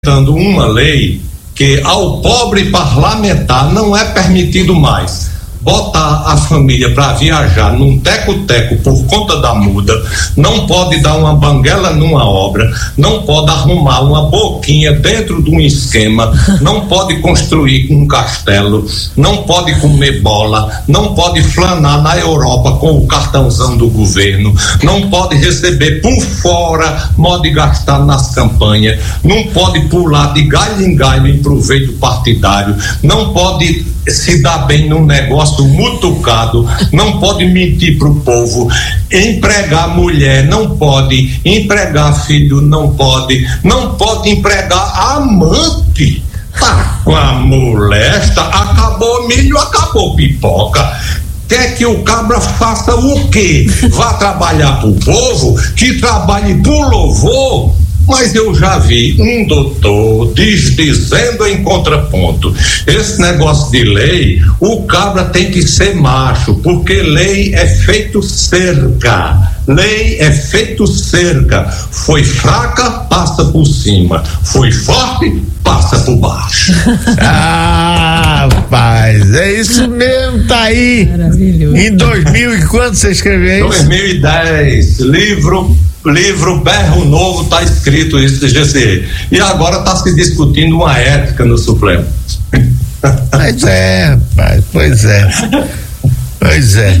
uma lei que ao pobre parlamentar não é permitido mais botar a família para viajar num teco-teco por conta da muda, não pode dar uma banguela numa obra, não pode arrumar uma boquinha dentro de um esquema, não pode construir um castelo, não pode comer bola, não pode flanar na Europa com o cartãozão do governo, não pode receber por fora modo de gastar nas campanhas, não pode pular de galho em galho em proveito partidário, não pode se dar bem num negócio mutucado, não pode mentir pro povo, empregar mulher não pode, empregar filho não pode empregar amante. Tá com a molesta, acabou milho, acabou pipoca. Quer que o cabra faça o quê? Vá trabalhar pro povo, que trabalhe pro louvor. Mas eu já vi um doutor dizendo em contraponto, esse negócio de lei, o cabra tem que ser macho, porque lei é feito cerca, lei é feito cerca, foi fraca, passa por cima, foi forte, passa por baixo. Ah, rapaz, é isso mesmo, tá aí. Maravilhoso. Em 2000 e quando você escreveu isso? 2010, livro Berro Novo, tá escrito isso, GC. E agora tá se discutindo uma ética no Supremo. Pois é, rapaz, pois é.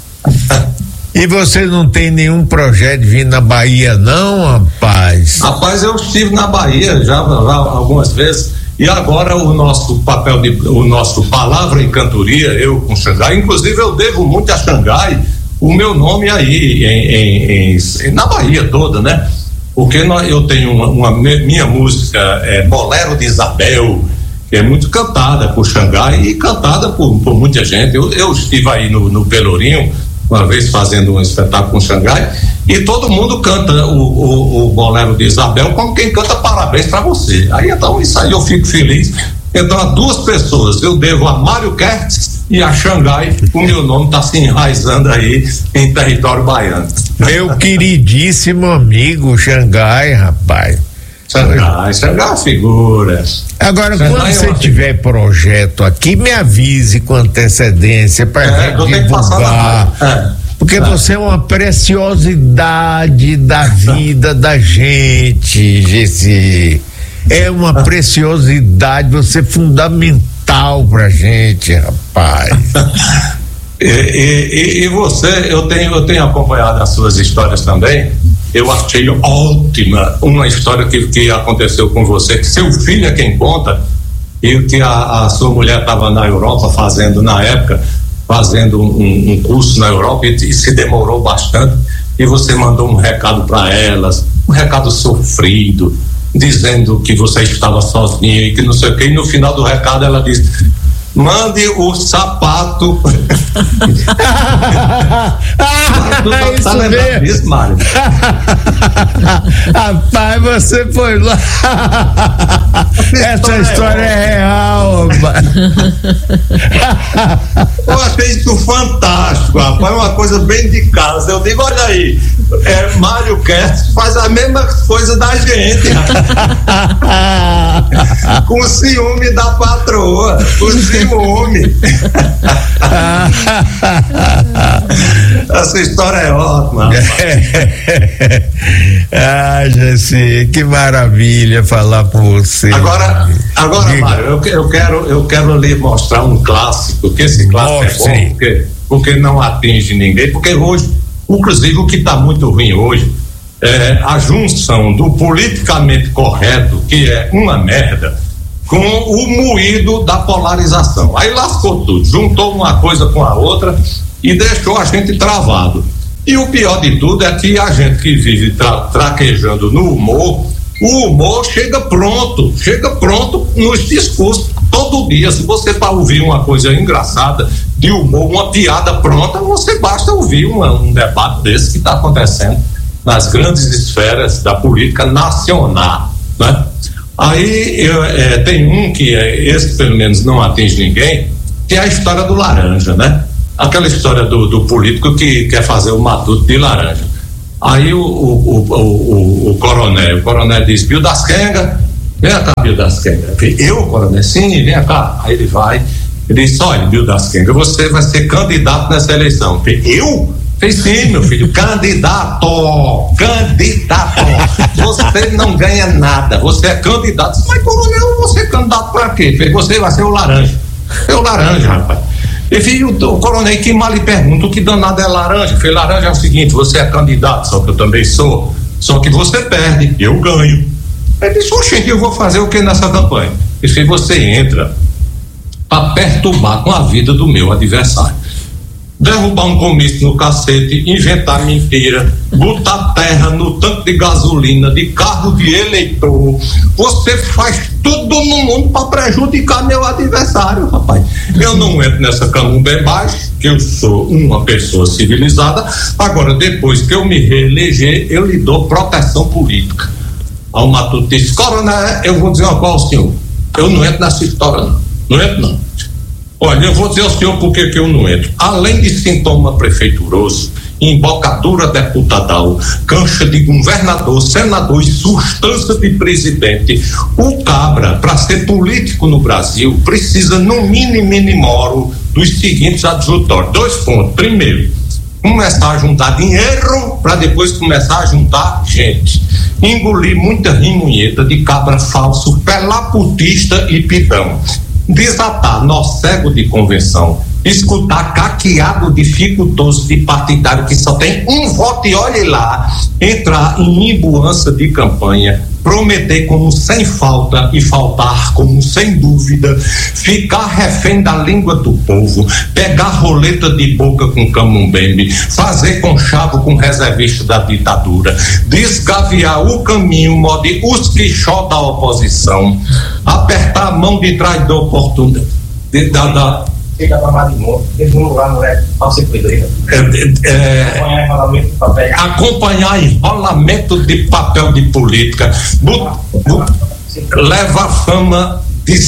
E você não tem nenhum projeto de vir na Bahia, não, rapaz? Rapaz, eu estive na Bahia já algumas vezes. E agora o nosso Palavra e Cantoria, eu com Xangai, inclusive eu devo muito a Xangai o meu nome aí na Bahia toda, né? Porque eu tenho minha música Bolero de Isabel, que é muito cantada por Xangai e cantada por muita gente. Eu estive aí no Pelourinho uma vez fazendo um espetáculo com Xangai e todo mundo canta o Bolero de Isabel como quem canta parabéns para você. Aí então isso aí eu fico feliz. Então a duas pessoas eu devo a Mário Kertz e a Xangai, o meu nome está se enraizando aí em território baiano. Meu queridíssimo amigo Xangai, rapaz. Xangai é figura. Agora, Xangai, quando você tiver projeto aqui, me avise com antecedência para divulgar. Porque você é uma preciosidade da vida da gente, Gessi. É uma preciosidade, você é fundamental pra gente, rapaz. E você, eu tenho acompanhado as suas histórias também. Eu achei ótima uma história que aconteceu com você, que seu filho é quem conta, e que a sua mulher estava na Europa fazendo um curso na Europa e se demorou bastante, e você mandou um recado para elas, um recado sofrido, dizendo que você estava sozinha e que não sei o que, e no final do recado ela disse: mande o sapato. Tu tá lembrando disso, Mário? Rapaz, você foi lá. Essa história é real, rapaz. Eu achei isso fantástico, rapaz, uma coisa bem de casa. Eu digo, olha aí, Mário Kertz faz a mesma coisa da gente, com ciúme da patroa, com ciúme. Essa história é ótima. Ah, Gessi, que maravilha falar com você. Agora, Mário, eu quero lhe mostrar um clássico, que esse clássico é bom, porque não atinge ninguém, porque hoje, inclusive o que está muito ruim hoje é a junção do politicamente correto, que é uma merda, com o moído da polarização. Aí lascou tudo, juntou uma coisa com a outra e deixou a gente travado. E o pior de tudo é que a gente que vive traquejando no humor, o humor chega pronto nos discursos todo dia. Se você para ouvir uma coisa engraçada de humor, uma piada pronta, você basta ouvir um debate desse que está acontecendo nas grandes esferas da política nacional, né? Aí tem um que esse pelo menos não atinge ninguém, que é a história do laranja, né? Aquela história do político que quer fazer o matuto de laranja. Aí o coronel diz: Bill das Quenga, vem cá, Bildas Kenga. Eu, coronel, sim, vem cá. Aí ele vai, ele diz, olha, Bildas Kenga, você vai ser candidato nessa eleição. Eu? Fez sim, meu filho, candidato, você não ganha nada, você é candidato. Mas, coronel, você é candidato pra quê? Você vai ser o laranja. É o laranja, rapaz. E filho, o coronel, que mal lhe pergunta, o que danado é laranja? Falei, laranja é o seguinte, você é candidato, só que eu também sou, só que você perde, eu ganho. Ele disse, oxente, eu vou fazer o que nessa campanha? Ele disse, você entra pra perturbar com a vida do meu adversário. Derrubar um comício no cacete, inventar mentira, botar terra no tanque de gasolina, de carro de eleitor. Você faz tudo no mundo para prejudicar meu adversário, rapaz. Eu não entro nessa camumbebagem, que eu sou uma pessoa civilizada. Agora, depois que eu me reeleger, eu lhe dou proteção política. Ao Matuto disse, coronel, eu vou dizer uma coisa ao senhor. Eu não entro nessa história, não. Não entro, não. Olha, eu vou dizer ao senhor por que eu não entro. Além de sintoma prefeituroso, embocadura deputadal, cancha de governador, senador e substância de presidente, o cabra, para ser político no Brasil, precisa no mínimo dos seguintes adjutórios. 2 pontos. Primeiro, começar a juntar dinheiro para depois começar a juntar gente. Engolir muita rimunheta de cabra falso, pelaputista e pidão. Desatar nó cego de convenção, escutar caqueado dificultoso de partidário que só tem um voto e olhe lá, entrar em imbuança de campanha, prometer como sem falta e faltar como sem dúvida, ficar refém da língua do povo, pegar roleta de boca com camumbembe, fazer conchavo com reservista da ditadura, desgaviar o caminho, mode os quixó da oposição, apertar a mão de trás da oportunidade, fica para Marimon, mesmo lugar não é falsa pedreira. Acompanhar enrolamento de papel de política, leva a fama de.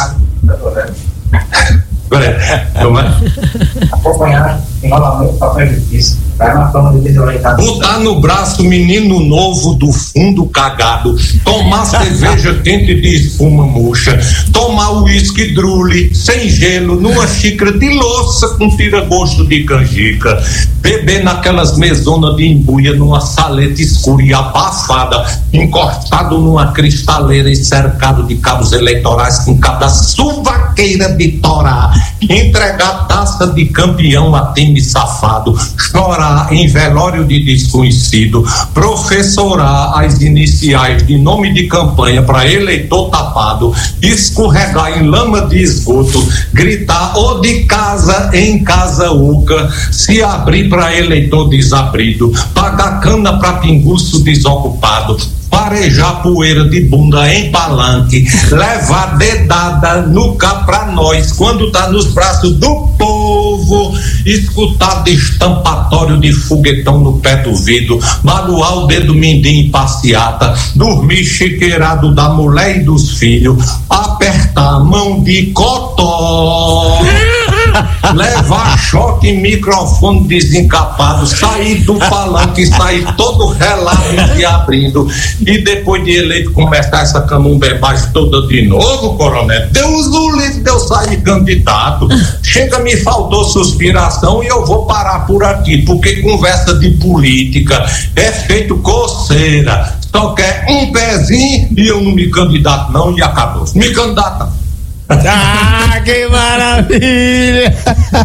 Acompanhar enrolamento de papel de política. Botar no braço menino novo do fundo cagado, tomar cerveja quente de espuma murcha, tomar uísque drule sem gelo numa xícara de louça com tira-gosto de canjica, beber naquelas mesonas de embuia numa saleta escura e abafada, encostado numa cristaleira e cercado de cabos eleitorais com cada suvaqueira de torar, entregar taça de campeão a time safado, chorar em velório de desconhecido, professorar as iniciais de nome de campanha para eleitor tapado, escorregar em lama de esgoto, gritar ou de casa em casa oca, se abrir para eleitor desabrido, pagar cana para pinguço desocupado, farejar poeira de bunda em palanque, levar dedada no cá pra nós quando tá nos braços do povo, escutar destampatório de foguetão no pé do vidro, manual dedo mindinho em passeata, dormir chiqueirado da mulher e dos filhos, apertar a mão de cotó, levar choque em microfone desencapado, sair do palanque, sair todo relado e abrindo, e depois de eleito começar essa camumbebagem toda de novo, coronel. Deus o livre de eu sair candidato. Chega, me faltou suspiração e eu vou parar por aqui, porque conversa de política é feito coceira, só quer um pezinho e eu não me candidato não, e acabou. Me candidata. Ah, que maravilha!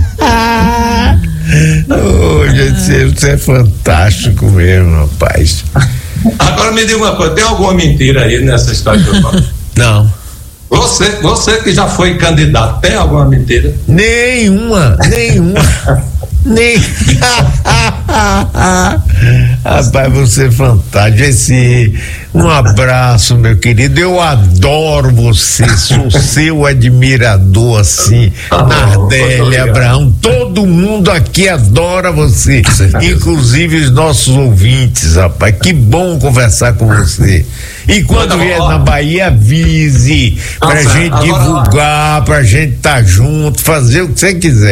Oh, gente, você é fantástico mesmo, rapaz. Agora me diga uma coisa, tem alguma mentira aí nessa história que eu falo? Não. Você que já foi candidato, tem alguma mentira? Nenhuma. Nem. Rapaz, você é fantástico. Um abraço, meu querido. Eu adoro você, sou seu admirador, assim. Nardelli, Abraão, todo mundo aqui adora você, inclusive os nossos ouvintes, rapaz. Que bom conversar com você. E quando vier na Bahia, avise pra gente divulgar, pra gente estar junto, fazer o que você quiser.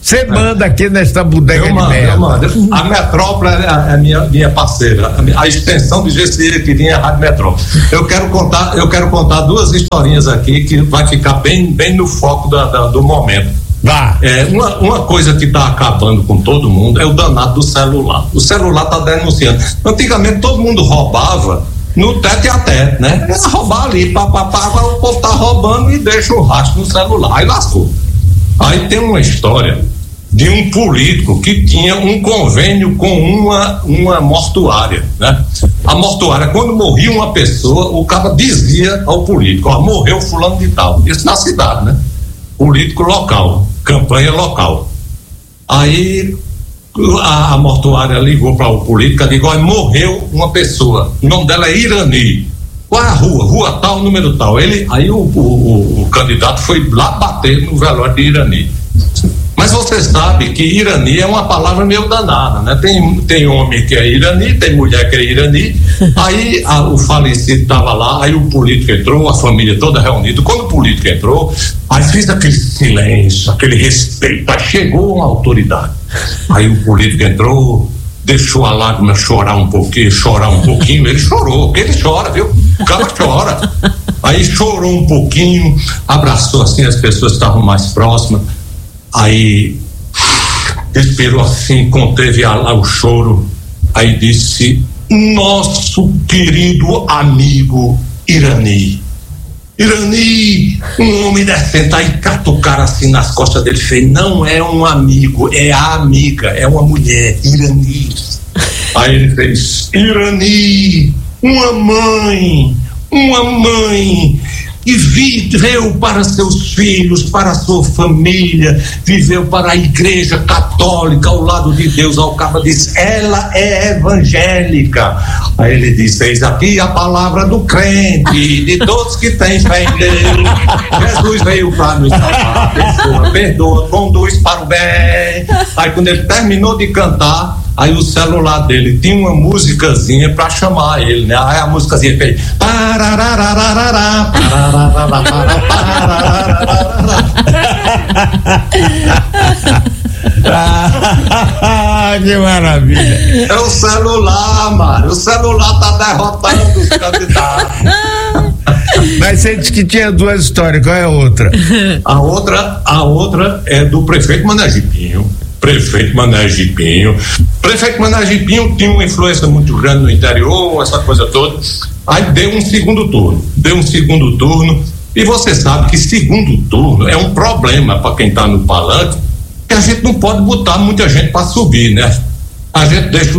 Você manda aqui nesta bodega de merda. Eu mando. A Metrópole é minha parceira. A extensão do GCI que vinha é a Rádio Metrópole. Eu quero contar duas historinhas aqui que vai ficar bem no foco do momento. Uma coisa que está acabando com todo mundo é o danado do celular. O celular está denunciando. Antigamente todo mundo roubava no tete a tete, né? Era roubar ali, agora o povo tá roubando e deixa o rastro no celular. Aí lascou. Aí tem uma história de um político que tinha um convênio com uma mortuária, né? A mortuária, quando morria uma pessoa, o cara dizia ao político: ó, morreu fulano de tal. Isso na cidade, né? Político local, campanha local. Aí a mortuária ligou para o político e disse: ó, morreu uma pessoa, o nome dela é Irani. Qual é a rua tal, número tal. Aí o candidato foi lá bater no velório de Irani. Mas você sabe que Irani é uma palavra meio danada, né? Tem homem que é Irani, tem mulher que é Irani. Aí o falecido estava lá, aí o político entrou, a família toda reunida. Quando o político entrou, aí fez aquele silêncio, aquele respeito. Aí chegou uma autoridade. Aí o político entrou, deixou a lágrima chorar um pouquinho. Ele chorou, porque ele chora, viu? O cara chora. Aí chorou um pouquinho, abraçou assim as pessoas que estavam mais próximas. Aí respirou assim, conteve o choro. Aí disse: nosso querido amigo Irani, um homem decente. Aí catucaram assim nas costas dele, fez: não é um amigo, é a amiga, é uma mulher, Irani. Aí ele fez: Irani, uma mãe que viveu para seus filhos, para a sua família, viveu para a Igreja Católica ao lado de Deus. Ao cabo disse: ela é evangélica. Aí ele disse: eis aqui a palavra do crente, de todos que têm fé em Deus. Jesus veio para nos salvar, perdoa, conduz para o bem. Aí quando ele terminou de cantar, aí o celular dele tinha uma musicazinha pra chamar ele, né? Aí a musicazinha fez que maravilha. É o celular, mano. O celular tá derrotando os candidatos. Mas você disse que tinha duas histórias, qual é a outra? A outra é do prefeito Mané Gibinho. Prefeito Mané Gibinho tinha uma influência muito grande no interior, essa coisa toda. Aí deu um segundo turno, e você sabe que segundo turno é um problema para quem está no palanque, que a gente não pode botar muita gente para subir, né? A gente deixa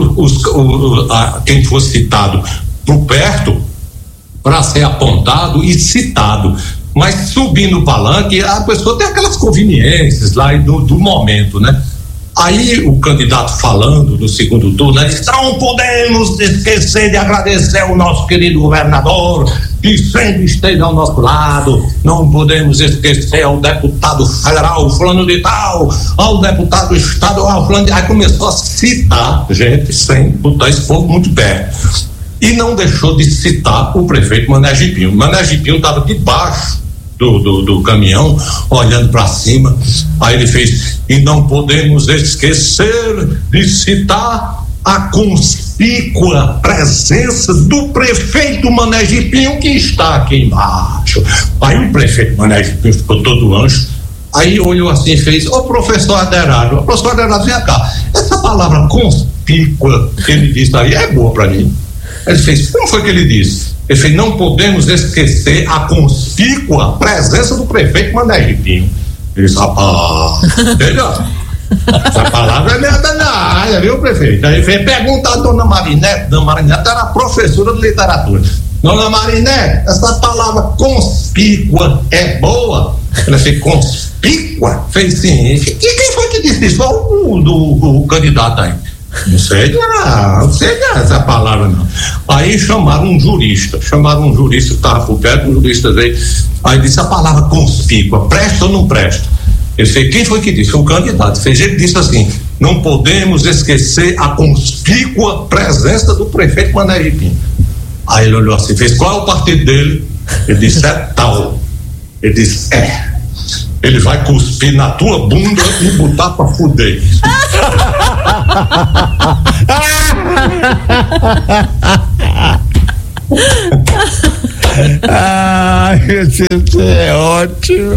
quem for citado por perto para ser apontado e citado. Mas subir no palanque, a pessoa tem aquelas conveniências lá do momento, né? Aí o candidato falando no segundo turno, ele disse: não podemos esquecer de agradecer ao nosso querido governador, que sempre esteve ao nosso lado. Não podemos esquecer ao deputado federal fulano de tal, ao deputado estadual fulano de tal. Aí começou a citar gente sem botar esse povo muito perto. E não deixou de citar o prefeito Mané Gibinho. Mané Gibinho estava debaixo do caminhão, olhando para cima. Aí ele fez: e não podemos esquecer de citar a conspícua presença do prefeito Mané Gibinho, que está aqui embaixo. Aí o prefeito Mané Gibinho ficou todo anjo. Aí olhou assim e fez: ô professor Aderado, vem cá, essa palavra conspícua que ele disse aí é boa para mim. Ele fez: como foi que ele disse? Ele fez: não podemos esquecer a conspícua presença do prefeito Mané Gibinho. Ele disse: rapaz, entendeu? Essa palavra é meio da minha área, viu, prefeito? Aí veio perguntar a dona Marinete. Dona Marinete era professora de literatura. Dona Marinete, essa palavra conspícua é boa? Ela fez: conspícua? Fez sim. E quem foi que disse isso? Foi o candidato aí. Não sei essa palavra não. Aí chamaram um jurista que estava por perto. O jurista veio, aí disse: a palavra conspícua presta ou não presta? Ele fez: quem foi que disse? Foi o candidato. Ele disse assim: não podemos esquecer a conspícua presença do prefeito Mané Gibinho. Aí ele olhou assim, fez: qual é o partido dele? Ele disse: é tal. Ele disse: Ele vai cuspir na tua bunda e botar pra fuder. Isso é ótimo.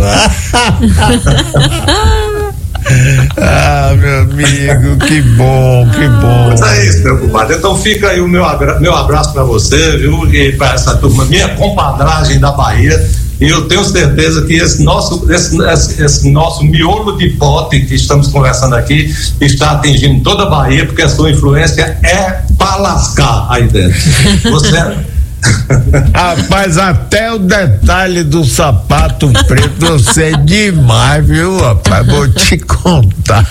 Meu amigo, que bom, que bom. Mas é isso, meu compadre. Então fica aí o meu abraço pra você, viu? E pra essa turma, minha compadragem da Bahia. E eu tenho certeza que esse nosso miolo de pote que estamos conversando aqui está atingindo toda a Bahia, porque a sua influência é pra lascar aí dentro. Você Rapaz, até o detalhe do sapato preto você é demais, viu, rapaz? Vou te contar.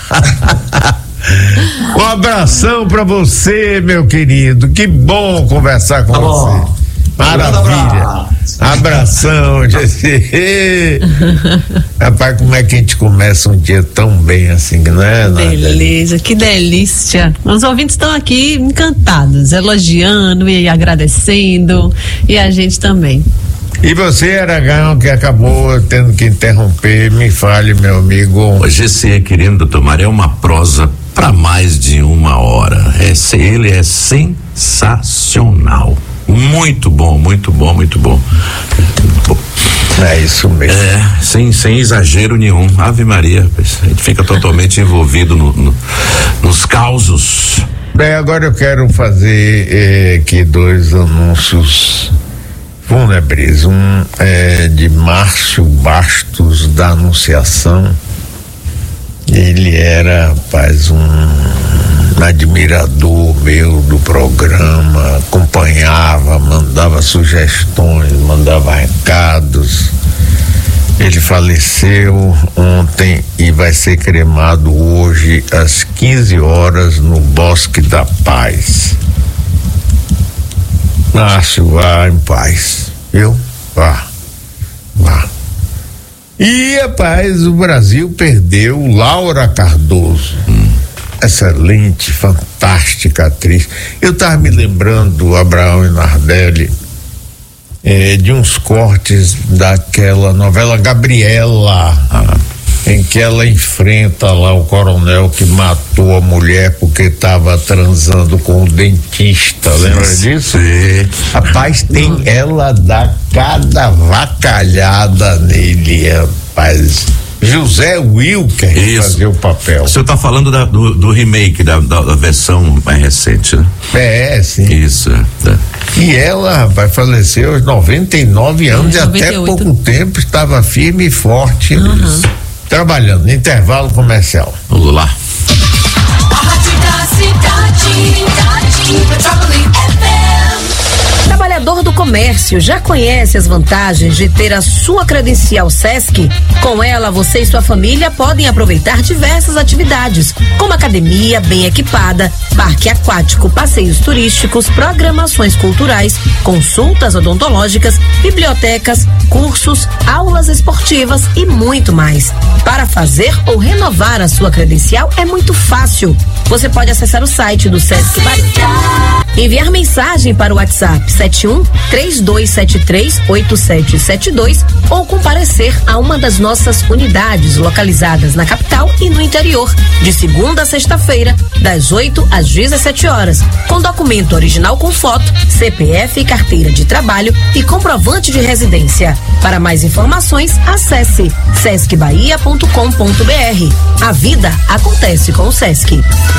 Um abração pra você, meu querido. Que bom conversar com você. Maravilha. Abração, Jessy. Rapaz, como é que a gente começa um dia tão bem assim, não é? Beleza, que delícia. Os ouvintes estão aqui encantados, elogiando e agradecendo, e a gente também. E você, Aragão, que acabou tendo que interromper, me fale, meu amigo. Jessy, querido doutor Mário, é uma prosa para mais de 1 hora. Ele é sensacional. Muito bom, muito bom, muito bom. É isso mesmo. Sem exagero nenhum. Ave Maria, a gente fica totalmente envolvido nos causos. Bem, agora eu quero fazer aqui 2 anúncios fúnebres. Um é de Márcio Bastos, da Anunciação. Ele era, rapaz, um admirador meu do programa, acompanhava, mandava sugestões, mandava recados. Ele faleceu ontem e vai ser cremado hoje às 15 horas no Bosque da Paz. Márcio, vá em paz, viu? Vá. E, rapaz, o Brasil perdeu Laura Cardoso. Excelente, fantástica atriz. Eu estava me lembrando, Abraão e Nardelli, de uns cortes daquela novela Gabriela, em que ela enfrenta lá o coronel que matou a mulher porque estava transando com o dentista. Lembra disso? Sim. Rapaz, ela dá cada vacalhada nele, rapaz. José Wilker que fazia o papel. O senhor está falando do remake da versão mais recente, né? Sim. Isso. Tá. E ela vai falecer aos 99 anos e 98. até pouco tempo estava firme e forte trabalhando. Intervalo comercial. Vamos lá. A Rádio da Cidade, Metrópole FM. Trabalhador do comércio, já conhece as vantagens de ter a sua credencial SESC? Com ela, você e sua família podem aproveitar diversas atividades, como academia bem equipada, parque aquático, passeios turísticos, programações culturais, consultas odontológicas, bibliotecas, cursos, aulas esportivas e muito mais. Para fazer ou renovar a sua credencial é muito fácil. Você pode acessar o site do SESC Bahia, enviar mensagem para o WhatsApp 71-3273-8772 ou comparecer a uma das nossas unidades localizadas na capital e no interior, de segunda a sexta-feira, das 8 às 17 horas, com documento original com foto, CPF, carteira de trabalho e comprovante de residência. Para mais informações, acesse sescbahia.com.br. A vida acontece com o Sesc.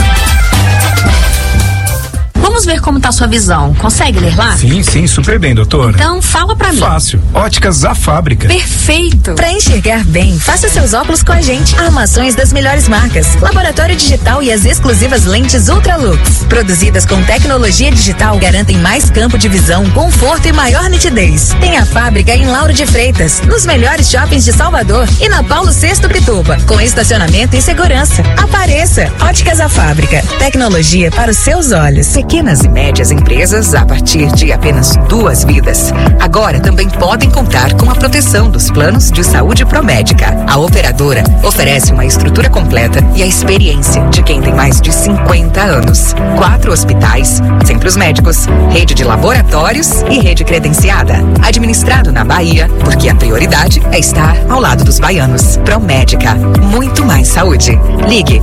Vamos ver como tá a sua visão. Consegue ler lá? Sim, super bem, doutor. Então, fala pra mim. Fácil. Óticas A Fábrica. Perfeito. Pra enxergar bem, faça seus óculos com a gente. Armações das melhores marcas. Laboratório digital e as exclusivas lentes Ultralux. Produzidas com tecnologia digital, garantem mais campo de visão, conforto e maior nitidez. Tem a fábrica em Lauro de Freitas, nos melhores shoppings de Salvador e na Paulo VI Pituba, com estacionamento e segurança. Apareça. Óticas A Fábrica. Tecnologia para os seus olhos. Pequenas pequenas e médias empresas a partir de apenas 2 vidas. Agora também podem contar com a proteção dos planos de saúde Promédica. A operadora oferece uma estrutura completa e a experiência de quem tem mais de 50 anos. 4 hospitais, centros médicos, rede de laboratórios e rede credenciada. Administrado na Bahia, porque a prioridade é estar ao lado dos baianos. Promédica, muito mais saúde. Ligue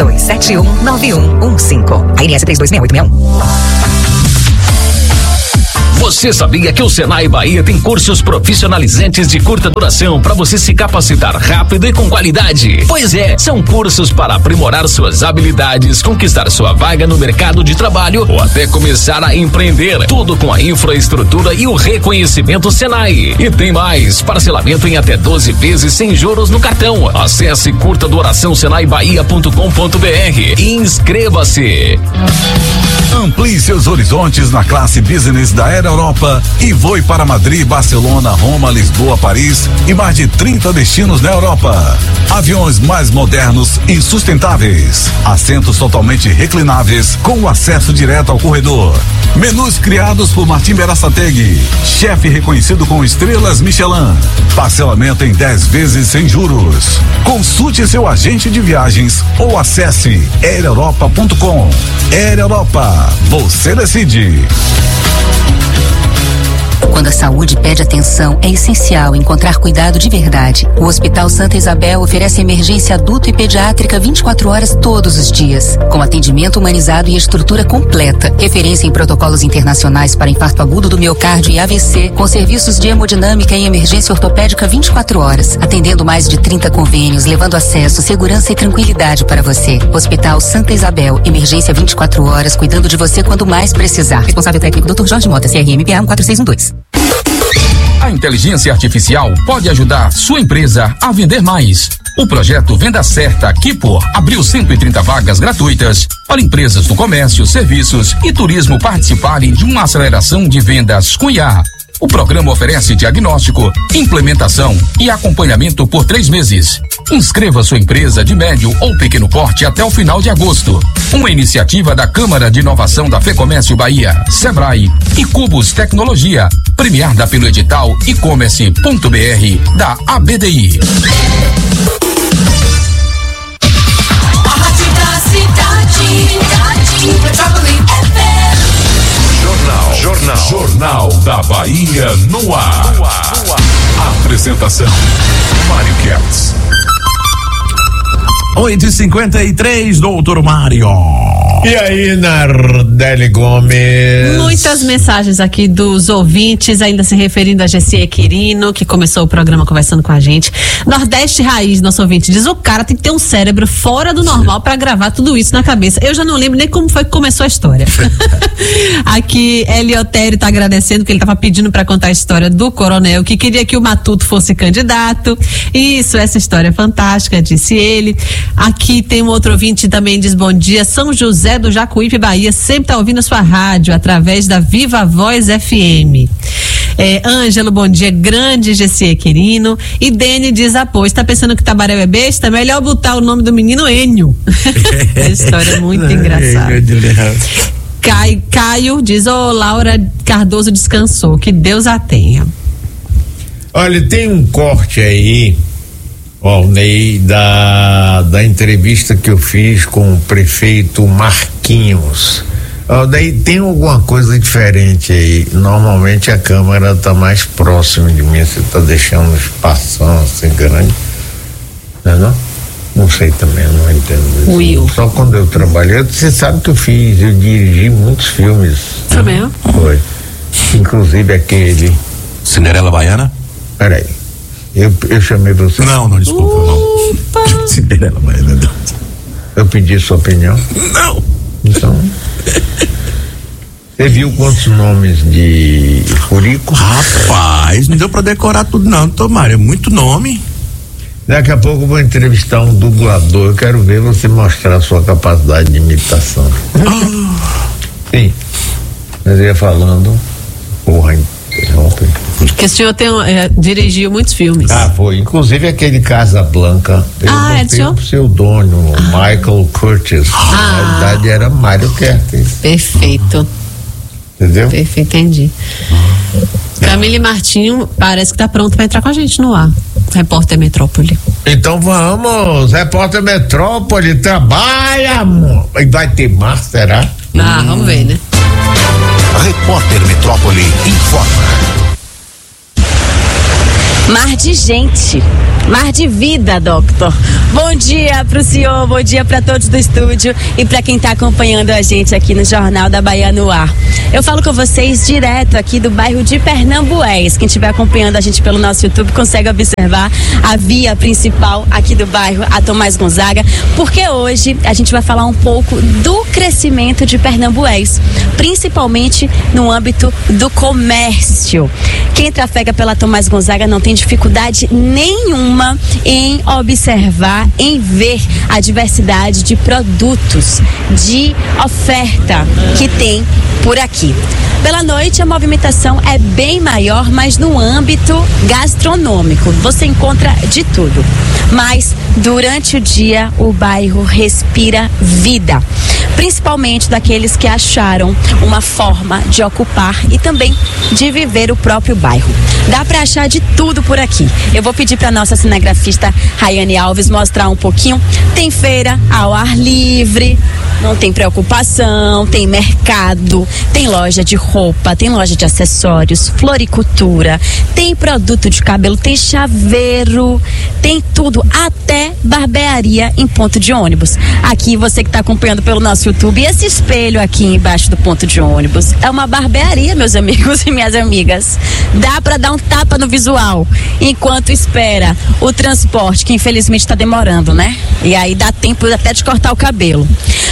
3271-9115. ANS 326861. Você sabia que o Senai Bahia tem cursos profissionalizantes de curta duração para você se capacitar rápido e com qualidade? Pois é, são cursos para aprimorar suas habilidades, conquistar sua vaga no mercado de trabalho ou até começar a empreender. Tudo com a infraestrutura e o reconhecimento Senai. E tem mais, parcelamento em até 12 vezes sem juros no cartão. Acesse curtaduraçãosenaiBahia.com.br e inscreva-se. Amplie seus horizontes na classe business da Air Europa e voe para Madrid, Barcelona, Roma, Lisboa, Paris e mais de 30 destinos na Europa. Aviões mais modernos e sustentáveis, assentos totalmente reclináveis com acesso direto ao corredor. Menus criados por Martim Berasategui, chefe reconhecido com estrelas Michelin. Parcelamento em 10 vezes sem juros. Consulte seu agente de viagens ou acesse aereuropa.com. Air Europa, você decide. Quando a saúde pede atenção, é essencial encontrar cuidado de verdade. O Hospital Santa Isabel oferece emergência adulto e pediátrica 24 horas todos os dias, com atendimento humanizado e estrutura completa. Referência em protocolos internacionais para infarto agudo do miocárdio e AVC, com serviços de hemodinâmica e emergência ortopédica 24 horas, atendendo mais de 30 convênios, levando acesso, segurança e tranquilidade para você. Hospital Santa Isabel, emergência 24 horas, cuidando de você quando mais precisar. Responsável técnico Dr. Jorge Mota, CRMPA 14612. A inteligência artificial pode ajudar sua empresa a vender mais. O projeto Venda Certa Kipor abriu 130 vagas gratuitas para empresas do comércio, serviços e turismo participarem de uma aceleração de vendas com IA. O programa oferece diagnóstico, implementação e acompanhamento por 3 meses. Inscreva sua empresa de médio ou pequeno porte até o final de agosto. Uma iniciativa da Câmara de Inovação da FEComércio Bahia, Sebrae e Cubus Tecnologia, premiada pelo edital e-commerce.br da ABDI. A Rádio da Cidade, Metrópole FM. Jornal da Bahia no ar. Apresentação: Mário Kertz. 8h53, doutor Mário. E aí, Nardelli Gomes? Muitas mensagens aqui dos ouvintes, ainda se referindo a Gessie Quirino, que começou o programa conversando com a gente. Nordeste Raiz, nosso ouvinte, diz: o cara tem que ter um cérebro fora do normal para gravar tudo isso na cabeça. Eu já não lembro nem como foi que começou a história. Aqui, Eliotério tá agradecendo, que ele tava pedindo para contar a história do coronel, que queria que o Matuto fosse candidato. Isso, essa história é fantástica, disse ele. Aqui tem um outro ouvinte também, diz: bom dia, São José do Jacuípe, Bahia, sempre tá ouvindo a sua rádio através da Viva Voz FM. Ângelo, bom dia, grande Gessie Quirino. E Dene diz: após, tá pensando que Tabaréu é besta? Melhor botar o nome do menino Enio. A história é muito engraçada. Caio diz: Laura Cardoso descansou, que Deus a tenha. Olha, tem um corte aí, Ney, da entrevista que eu fiz com o prefeito Marquinhos. Daí tem alguma coisa diferente aí. Normalmente a câmera tá mais próxima de mim, você tá deixando espação assim grande, não? Não sei também, não entendo isso. Só quando eu trabalhei, você sabe que eu dirigi muitos filmes. Foi mesmo? Foi. Inclusive aquele Cinderela Baiana? Peraí. Eu chamei você. Não, desculpa, não. Cinderela Baiana, não. Eu pedi sua opinião? Não. Então. Você viu quantos nomes de Furico? Rapaz, não deu pra decorar tudo não, Tomário, é muito nome. Daqui a pouco eu vou entrevistar um dublador, eu quero ver você mostrar a sua capacidade de imitação. Sim. Mas eu ia falando, interrompe. Porque o senhor dirigiu muitos filmes. Foi. Inclusive aquele Casablanca. Eu botei o pseudônimo, Michael Curtis. Na verdade era Mário Kertz. Perfeito. Entendeu? Perfeito, entendi. Camille Martinho parece que tá pronto para entrar com a gente no ar. Repórter Metrópole. Então vamos, Repórter Metrópole, trabalha, amor. E vai ter mar, será? Vamos ver, né? Repórter Metrópole informa. Mar de gente, mar de vida, doutor. Bom dia pro senhor, bom dia para todos do estúdio e para quem tá acompanhando a gente aqui no Jornal da Bahia no Ar. Eu falo com vocês direto aqui do bairro de Pernambués. Quem estiver acompanhando a gente pelo nosso YouTube consegue observar a via principal aqui do bairro, a Tomás Gonzaga, porque hoje a gente vai falar um pouco do crescimento de Pernambués, principalmente no âmbito do comércio. Quem trafega pela Tomás Gonzaga não tem dificuldade nenhuma em observar, em ver a diversidade de produtos, de oferta que tem por aqui. Pela noite a movimentação é bem maior, mas no âmbito gastronômico você encontra de tudo. Mas durante o dia o bairro respira vida, principalmente daqueles que acharam uma forma de ocupar e também de viver o próprio bairro. Dá para achar de tudo por aqui. Eu vou pedir para nossa cinegrafista Rayane Alves mostrar um pouquinho. Tem feira ao ar livre, não tem preocupação, tem mercado, tem loja de roupa, tem loja de acessórios, floricultura, tem produto de cabelo, tem chaveiro, tem tudo, até barbearia em ponto de ônibus. Aqui, você que está acompanhando pelo nosso YouTube, esse espelho aqui embaixo do ponto de ônibus é uma barbearia, meus amigos e minhas amigas. Dá para dar um tapa no visual enquanto espera o transporte, que infelizmente está demorando, né? E aí dá tempo até de cortar o cabelo.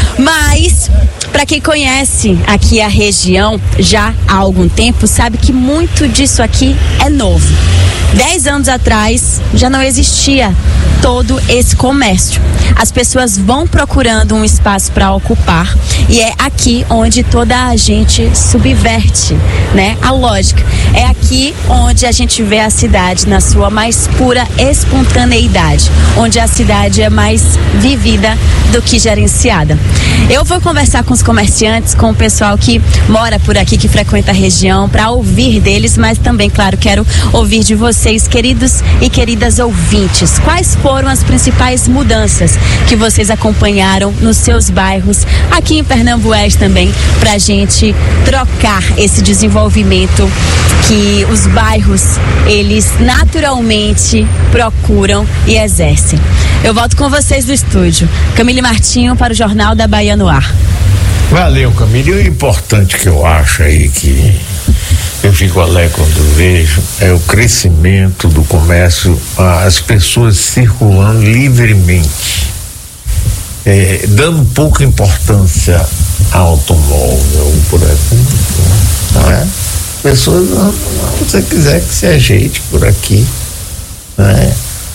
Mas, para quem conhece aqui a região já há algum tempo, sabe que muito disso aqui é novo. 10 anos atrás já não existia todo esse comércio. As pessoas vão procurando um espaço para ocupar e é aqui onde toda a gente subverte, né, a lógica. É aqui onde a gente vê a cidade na sua mais pura espontaneidade, onde a cidade é mais vivida do que gerenciada. Eu vou conversar com os comerciantes, com o pessoal que mora por aqui, que frequenta a região, para ouvir deles, mas também, claro, quero ouvir de vocês, queridos e queridas ouvintes. Quais foram as principais mudanças que vocês acompanharam nos seus bairros, aqui em Pernambués também, para a gente trocar esse desenvolvimento que os bairros, eles naturalmente procuram e exercem. Eu volto com vocês do estúdio. Camille Martinho para o Jornal da Bahia no Ar. Valeu, Camille. O importante que eu acho aí, que eu fico alegre quando vejo, é o crescimento do comércio, as pessoas circulando livremente, dando pouca importância ao automóvel, por exemplo, não é? Pessoas, se você quiser que se ajeite por aqui, né?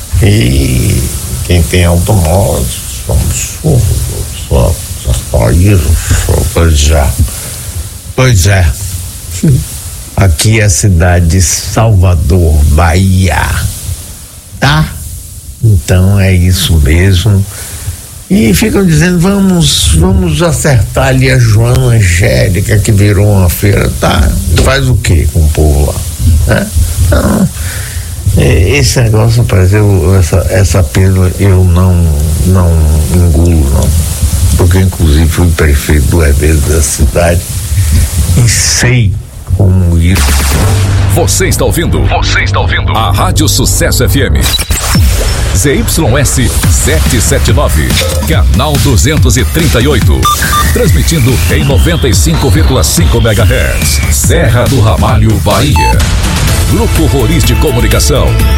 E quem tem automóvel, somos surdos, só isso, já. Pois é. Aqui é a cidade de Salvador, Bahia, tá? Então é isso mesmo. E ficam dizendo, vamos acertar ali a Joana Angélica, que virou uma feira, tá? Faz o quê com o povo lá, né? Então, esse negócio, rapaz, essa pílula eu não engulo, não. Porque inclusive fui prefeito 2 vezes da cidade e sei como isso. Você está ouvindo a Rádio Sucesso FM. ZYS 779, canal 238. Transmitindo em 95,5 MHz. Serra do Ramalho, Bahia. Grupo Roriz de Comunicação.